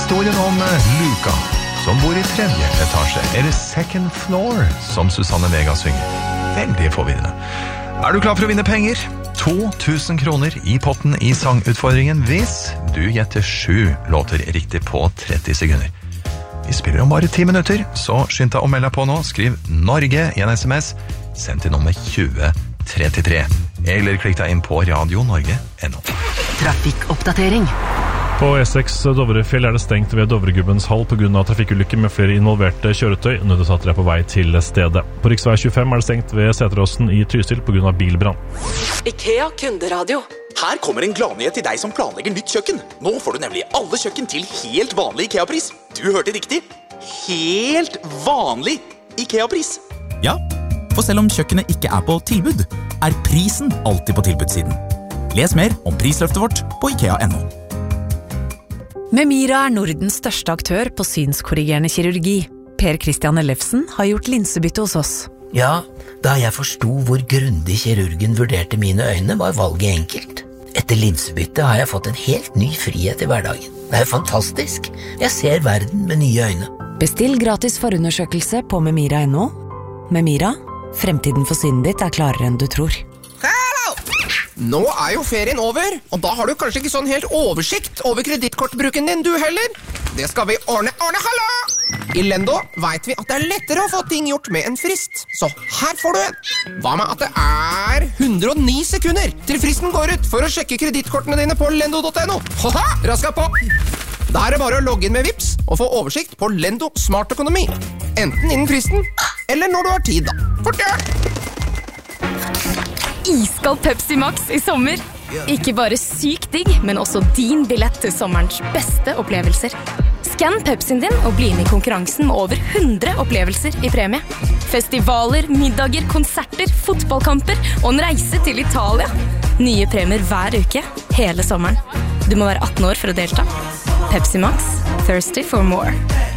historien om Luca, som bor i 3. etasje, eller second floor, som Susanne Vega synger. Veldig forvirrende. Du klar for å vinne penger? 2000 kroner i potten i sangutfordringen hvis du gjetter 7 låter riktig på 30 sekunder. Vi spiller om bare 10 minutter, så skynd deg å melde deg på nå. Skriv Norge i en SMS, send til nummer 2033. Eller klikk deg inn på radionorge.no. Trafikkoppdatering. På E6 Dovrefjell det stengt ved Dovregubbens hall på grunn av trafikkulykker med flere involverte kjøretøy. Nødetater på vei til stedet. På riksvei 25 det stengt ved Seteråsen i Trysil på grunn av bilbrann. IKEA kunderadio. Her kommer en gladnyhet til deg som planlegger nytt kjøkken. Nå får du nemlig alle kjøkken til helt vanlig IKEA-pris. Du hørte riktig. Helt vanlig IKEA-pris. Ja, for selv om kjøkkenet ikke på tilbud, prisen alltid på tilbudssiden. Les mer om prisløftet vårt på IKEA.no. Memira Nordens største aktør på synskorrigerende kirurgi. Per Christian Ellefsen har gjort linsebytte hos oss. Ja, da jeg forstod hvor grundig kirurgen vurderte mine øyne, var valget enkelt. Etter linsebytte har jeg fått en helt ny frihet i hverdagen. Det fantastisk. Jeg ser verden med nye øyne. Bestill gratis forundersøkelse på memira.no. Memira, fremtiden for synet ditt klarere enn du tror. Nå jo ferien over, og da har du kanskje ikke sånn helt oversikt over kredittkortbruken din du heller. Det skal vi ordne, hallo! I Lendo vet vi at det lettere å få ting gjort med en frist, så her får du en. Hva med at det 109 sekunder til fristen går ut for å sjekke kredittkortene dine på lendo.no? Haha, raska på! Da det bare å logge inn med Vipps og få oversikt på Lendo Smart Økonomi. Enten innen fristen, eller når du har tid da. Fort gjør! Iskald Pepsi Max i sommer. Ikke bare syk digg, men også din billett til sommerens beste opplevelser. Skann Pepsien din og bli med i konkurransen med over 100 opplevelser i premie. Festivaler, middager, konserter, fotballkamper og en reise til Italia. Nye premier hver uke, hele sommeren. Du må være 18 år for å delta. Pepsi Max, thirsty for more.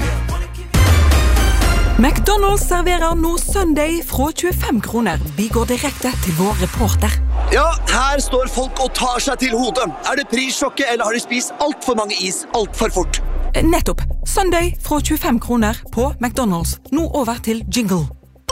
McDonald's serverer nå Sunday fra 25 kroner. Vi går direkte til vår reporter. Ja, her står folk og tar seg til hodet. Det prissjokket, eller har de spist alt for mange is, alt for fort? Nettopp. Sunday fra 25 kroner på McDonald's. Nå over til jingle.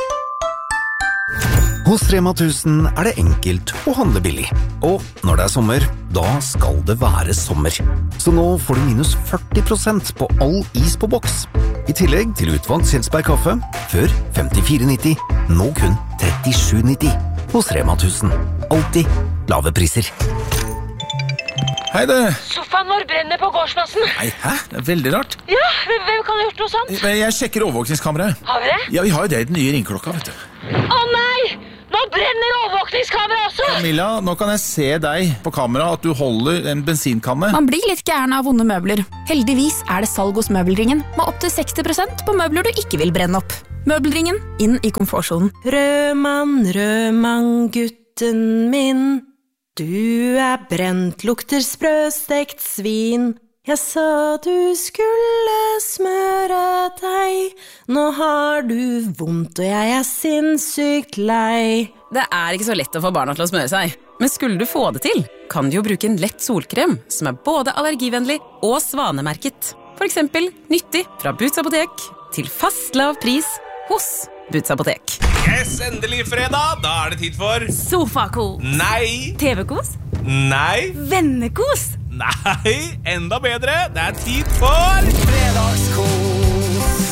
Hos Rema 1000 det enkelt å handle billig. Og når det sommer, da skal det være sommer. Så nå får du minus 40% på all is på boks. I tillegg til utvalgt Kjelsberg kaffe, før 54,90, nå kun 37,90. Hos Rema 1000. Alltid lave priser. Hei du! Sofaen vår brenner på gårdsplassen. Nei, hæ? Det veldig rart. Ja, hvem kan ha gjort noe sånt? Jeg sjekker overvåkningskameraet. Har vi det? Ja, vi har jo det i den nye ringklokka, vet du. Å nei! Nå brenner overvåkningskameraet også! Camilla, nå kan jeg se deg på kamera at du holder en bensinkanne. Man blir litt gæren av vonde møbler. Heldigvis det salg hos Møbelringen, med opp til 60% på møbler du ikke vil brenne opp. Møbelringen, inn i komfortsonen. Rødmann, gutten min. Du brent, lukter sprøstekt svin. Jeg sa du skulle smøre deg. Nå har du vondt, og jeg sinnssykt lei. Det ikke så lett å få barna til å smøre seg. Men skulle du få det til, kan du jo bruke en lett solkrem som både allergivennlig og svanemerket. For eksempel nyttig fra Boots Apotek til fast lav pris hos Boots Apotek. Yes, endelig fredag. Da det tid for Sofakos. Nei. TV-kos. Nei. Vennekos. Nei, enda bedre. Det tid for fredagskos.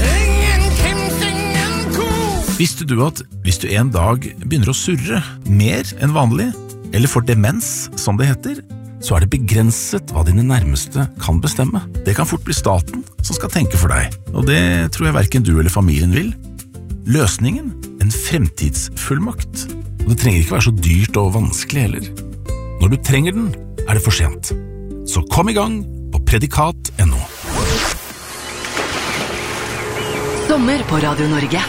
Ingen kos. Visste du at hvis du en dag begynner å surre mer enn vanlig, eller får demens, som det heter, så det begrenset hva dine nærmeste kan bestemme. Det kan fort bli staten som skal tenke for deg, og det tror jeg hverken du eller familien vil. Løsningen? En fremtidsfullmakt. Og det trenger ikke være så dyrt og vanskelig heller. Når du trenger den, det for sent. Så kom i gang på predikat.no. Sommer på Radio Norge.